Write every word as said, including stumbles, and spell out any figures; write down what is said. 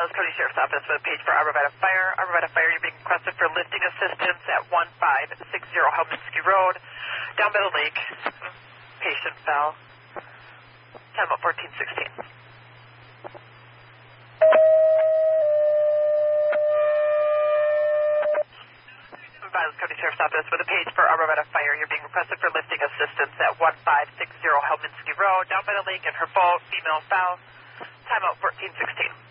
Miles County Sheriff's Office with a page for Arborvita Fire. Arborvita Fire, you're being requested for lifting assistance at one five six zero Helminski Road, down by the lake. Patient fell. Time about fourteen sixteen. Miles County Sheriff's Office with a page for Arborvita Fire. You're being requested for lifting assistance at one five six zero Helminski Road, down by the lake, and her fall, female fell. Time out fourteen sixteen.